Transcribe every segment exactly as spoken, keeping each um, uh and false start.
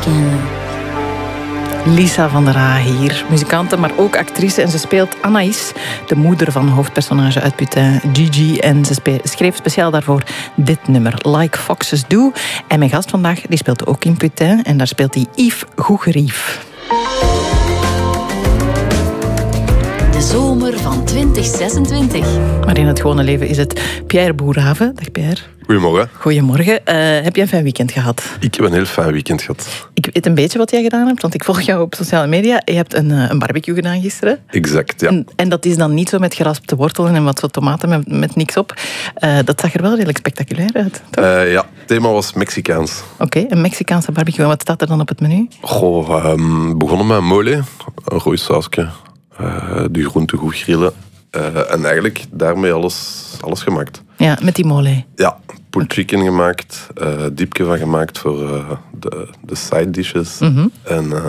Munchkin. Lisa van der Aa hier, muzikante, maar ook actrice. En ze speelt Anaïs, de moeder van hoofdpersonage uit Putain, Gigi. En ze spe- schreef speciaal daarvoor dit nummer, Like Foxes Do. En mijn gast vandaag, die speelt ook in Putain. En daar speelt hij Yves Goegerief. De zomer van twintig zesentwintig. Maar in het gewone leven is het Pierre Boerhaave. Dag Pierre. Goedemorgen. Goedemorgen. Uh, heb je een fijn weekend gehad? Ik heb een heel fijn weekend gehad. Ik weet een beetje wat jij gedaan hebt, want ik volg jou op sociale media. Je hebt een, uh, een barbecue gedaan gisteren. Exact, ja. En, en dat is dan niet zo met geraspte wortelen en wat zo tomaten met, met niks op. Uh, dat zag er wel redelijk spectaculair uit, toch? Uh, ja, het thema was Mexicaans. Oké, okay, een Mexicaanse barbecue. En wat staat er dan op het menu? Goh, um, begonnen met een mole, een rooi sausje, uh, de groenten goed grillen. Uh, en eigenlijk daarmee alles, alles gemaakt. Ja, met die mole. Ja, pulled chicken gemaakt, uh, diepje van gemaakt voor uh, de, de side dishes. Mm-hmm. En, uh,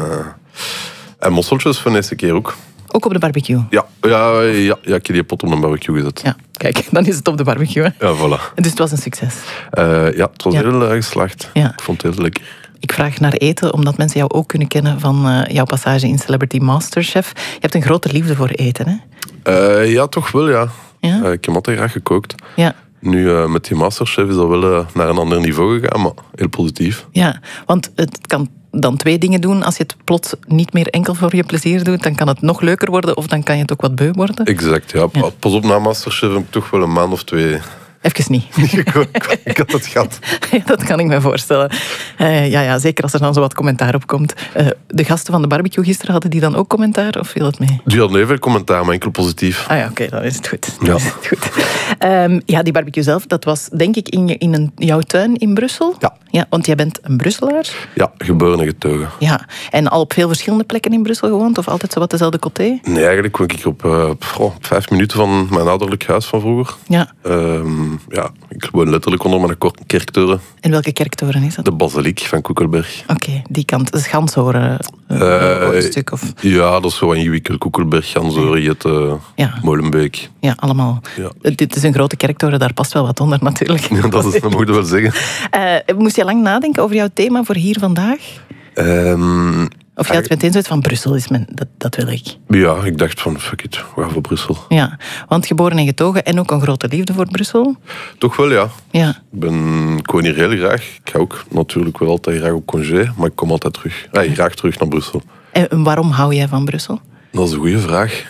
en mosseltjes voor de eerste keer ook. Ook op de barbecue? Ja, ja, ja, ja, ik heb die pot op de barbecue gezet. Ja, kijk, dan is het op de barbecue. Hè? Ja, voilà. Dus het was een succes? Uh, ja, het was ja. heel uh, geslaagd. Ja. Ik vond het heel lekker. Ik vraag naar eten, omdat mensen jou ook kunnen kennen van uh, jouw passage in Celebrity Masterchef. Je hebt een grote liefde voor eten, hè? Uh, ja, toch wel, ja. ja? Uh, ik heb altijd graag gekookt. Ja. Nu, uh, met die Masterchef is dat wel uh, naar een ander niveau gegaan, maar heel positief. Ja, want het kan dan twee dingen doen. Als je het plots niet meer enkel voor je plezier doet, dan kan het nog leuker worden of dan kan je het ook wat beu worden. Exact, ja. ja. Pas op, na Masterchef heb ik toch wel een maand of twee... Even niet. Ik had het gehad. Ja, dat kan ik me voorstellen. Uh, ja, ja, zeker als er dan zo wat commentaar op komt. Uh, de gasten van de barbecue gisteren, hadden die dan ook commentaar of viel het mee? Die hadden heel veel commentaar, maar enkel positief. Ah ja, oké, okay, dan is het goed. Dan ja. is het goed. Um, ja, die barbecue zelf, dat was denk ik in, je, in een, jouw tuin in Brussel? Ja. Ja, want jij bent een Brusselaar? Ja, geboren en getogen. Ja, en al op veel verschillende plekken in Brussel gewoond? Of altijd zo wat dezelfde côté? Nee, eigenlijk woon ik op, uh, op vijf minuten van mijn ouderlijk huis van vroeger. Ja. Um, ja, ik woon letterlijk onder mijn kerktoren. En welke kerktoren is dat? De basiliek van Koekelberg. Oké, okay, die kant. De Schansoren uh, uh, stuk? Of... Ja, dat is zo een Jewikkel, Koekelberg, Schansoren, Jette, ja. Molenbeek. Ja, allemaal. Ja. Dit is een grote kerktoren, daar past wel wat onder natuurlijk. Ja, dat, is, dat moet je wel zeggen. Uh, moest je lang nadenken over jouw thema voor hier vandaag? Um, Of je had meteen zoiets van Brussel, is mijn, dat, dat wil ik. Ja, ik dacht van fuck it, we gaan voor Brussel. Ja, want geboren en getogen en ook een grote liefde voor Brussel? Toch wel, ja. ja. Ik, ben, ik woon hier heel graag. Ik ga ook natuurlijk wel altijd graag op congé, maar ik kom altijd terug. Ja, graag terug naar Brussel. En waarom hou jij van Brussel? Dat is een goede vraag.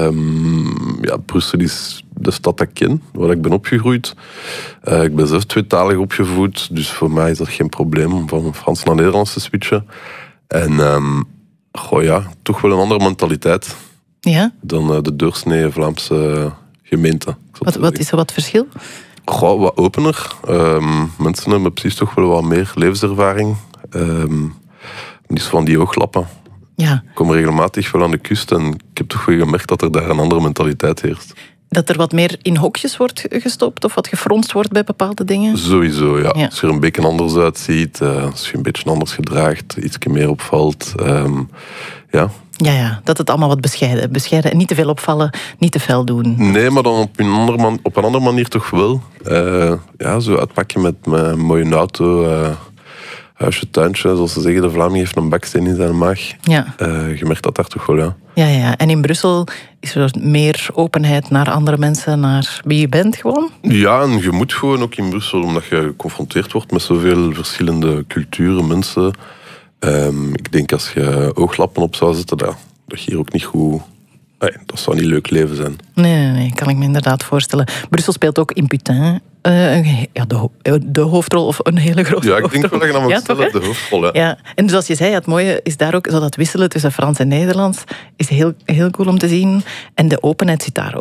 Um, ja, Brussel is de stad dat ik ken, waar ik ben opgegroeid. Uh, ik ben zelf tweetalig opgevoed, dus voor mij is dat geen probleem om van Frans naar Nederlands te switchen. En um, goh, ja, toch wel een andere mentaliteit ja? dan uh, de doorsnee Vlaamse gemeente. Wat, wat is er wat verschil? Goh, wat opener. Um, mensen hebben precies toch wel wat meer levenservaring. Um, niet zo van die ooglappen. Ja. Ik kom regelmatig wel aan de kust en ik heb toch wel gemerkt dat er daar een andere mentaliteit heerst. Dat er wat meer in hokjes wordt gestopt of wat gefronst wordt bij bepaalde dingen? Sowieso, ja. ja. Als je er een beetje anders uitziet, uh, als je een beetje anders gedraagt, iets meer opvalt. Um, ja. Ja, ja, dat het allemaal wat bescheiden, bescheiden en niet te veel opvallen, niet te fel doen. Nee, maar dan op een andere, man, op een andere manier toch wel. Uh, ja, zo uitpakken met mijn mooie auto... Uh, huisje, tuintje, zoals ze zeggen, de Vlaming heeft een baksteen in zijn maag. Ja. Uh, je merkt dat daar toch wel, ja. Ja, ja. En in Brussel is er meer openheid naar andere mensen, naar wie je bent gewoon? Ja, en je moet gewoon ook in Brussel, omdat je geconfronteerd wordt met zoveel verschillende culturen, mensen. Um, ik denk als je ooglappen op zou zetten, dat, dat je hier ook niet goed... Nee, dat zou niet leuk leven zijn. Nee, nee, nee, kan ik me inderdaad voorstellen. Brussel speelt ook in Putain uh, ja, de, ho- de hoofdrol of een hele grote Ja, ik hoofdrol. denk wel dat je dan moet ja, stellen, toch, de hoofdrol. Ja. Ja. En zoals je zei, het mooie is daar ook, zo dat wisselen tussen Frans en Nederlands is heel, heel cool om te zien. En de openheid zit daar ook.